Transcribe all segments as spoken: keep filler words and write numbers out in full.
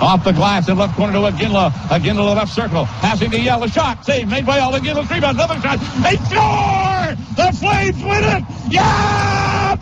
Off the glass in left corner to Iginla. Iginla to the left circle. Passing to Yell. A shot. Save made by All. Iginla. Rebound. Another shot. They score! The Flames win it! Yeah,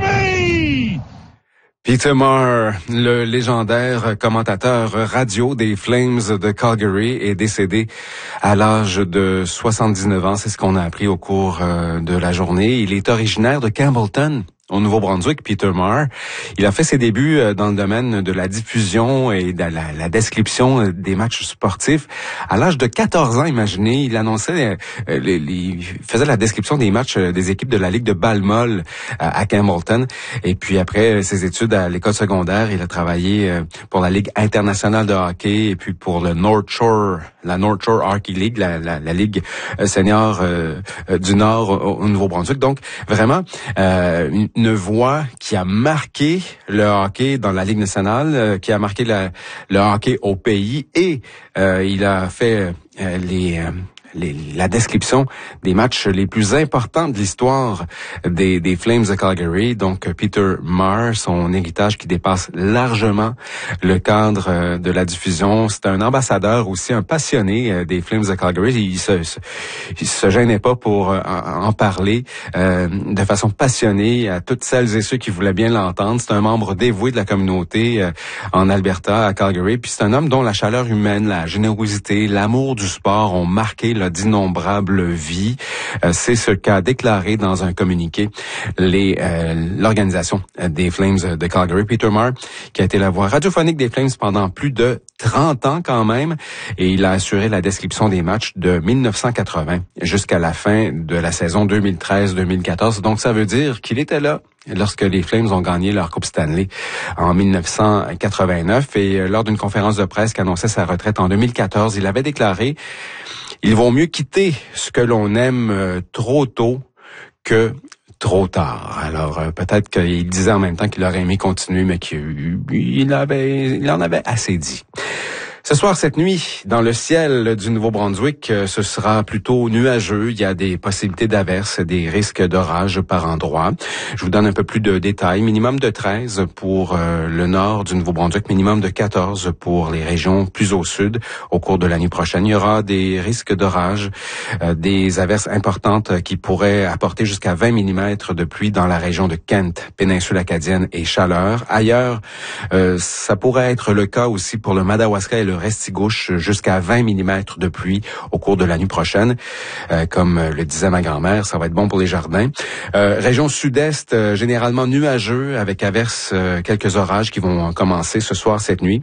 baby! Peter Maher, le légendaire commentateur radio des Flames de Calgary, est décédé à l'âge de soixante-dix-neuf ans. C'est ce qu'on a appris au cours de la journée. Il est originaire de Campbellton, au Nouveau-Brunswick, Peter Maher. Il a fait ses débuts dans le domaine de la diffusion et de la, la description des matchs sportifs. À l'âge de quatorze ans, imaginez, il annonçait, les, les, il faisait la description des matchs des équipes de la Ligue de balle-molle à, à Campbellton. Et puis après ses études à l'école secondaire, il a travaillé pour la Ligue internationale de hockey et puis pour le North Shore, la North Shore Hockey League, la, la, la Ligue senior euh, du Nord au, au Nouveau-Brunswick. Donc, vraiment, euh, une, une voix qui a marqué le hockey dans la Ligue nationale, euh, qui a marqué la, le hockey au pays, et euh, il a fait euh, les... Euh, Les, la description des matchs les plus importants de l'histoire des, des Flames de Calgary. Donc, Peter Maher, son héritage qui dépasse largement le cadre de la diffusion. C'est un ambassadeur aussi, un passionné des Flames de Calgary. Il se, il se gênait pas pour en, en parler euh, de façon passionnée à toutes celles et ceux qui voulaient bien l'entendre. C'est un membre dévoué de la communauté euh, en Alberta, à Calgary. Puis c'est un homme dont la chaleur humaine, la générosité, l'amour du sport ont marqué le d'innombrables vies. Euh, c'est ce qu'a déclaré dans un communiqué les euh, l'organisation des Flames de Calgary. Peter Maher, qui a été la voix radiophonique des Flames pendant plus de trente ans quand même, et il a assuré la description des matchs de mille neuf cent quatre-vingts jusqu'à la fin de la saison deux mille treize deux mille quatorze. Donc ça veut dire qu'il était là lorsque les Flames ont gagné leur Coupe Stanley en mille neuf cent quatre-vingt-neuf. Et lors d'une conférence de presse qui annonçait sa retraite en deux mille quatorze, il avait déclaré: il vaut mieux quitter ce que l'on aime euh, trop tôt que trop tard. Alors, euh, peut-être qu'il disait en même temps qu'il aurait aimé continuer, mais qu'il avait, il en avait assez dit. Ce soir, cette nuit, dans le ciel du Nouveau-Brunswick, ce sera plutôt nuageux. Il y a des possibilités d'averses, des risques d'orage par endroits. Je vous donne un peu plus de détails. Minimum de treize pour euh, le nord du Nouveau-Brunswick, minimum de quatorze pour les régions plus au sud. Au cours de la nuit prochaine, il y aura des risques d'orage, euh, des averses importantes qui pourraient apporter jusqu'à vingt millimètres de pluie dans la région de Kent, péninsule acadienne et Chaleur. Ailleurs, euh, ça pourrait être le cas aussi pour le Madawaska et le Restigouche, jusqu'à vingt millimètres de pluie au cours de la nuit prochaine. Euh, comme le disait ma grand-mère, ça va être bon pour les jardins. Euh, région sud-est, euh, généralement nuageux, avec averses, euh, quelques orages qui vont commencer ce soir, cette nuit.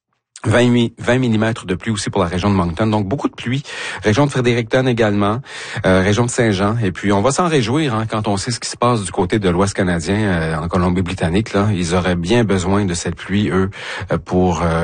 vingt millimètres de pluie aussi pour la région de Moncton, donc beaucoup de pluie. Région de Fredericton également, euh, région de Saint-Jean. Et puis on va s'en réjouir hein, quand on sait ce qui se passe du côté de l'Ouest canadien, euh, en Colombie-Britannique. Là, ils auraient bien besoin de cette pluie, eux, pour... Euh,